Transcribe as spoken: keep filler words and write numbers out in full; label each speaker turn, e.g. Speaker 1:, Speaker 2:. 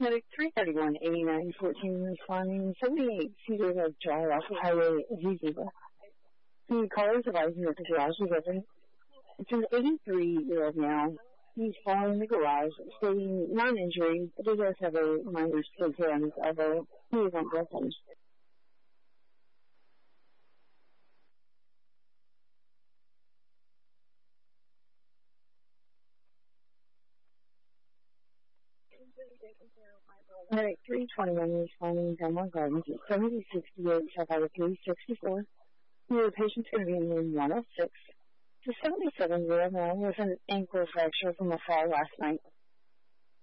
Speaker 1: Medic three thirty-one eighty-nine fourteen responding seventy-eight Cedar Lake Drive off the highway Ziziba. The caller's advising that the garage is open. It's an eighty-three-year-old male. He's following the garage, stating non-injury, but he does have a minor skid tear on his elbow. He isn't broken. Medic three twenty-one responding Belmont Gardens at seventy sixty-eight South Highway three sixty-four. Your patient's going to be in room one oh six. The seventy-seven-year-old man with an ankle fracture from a fall last night.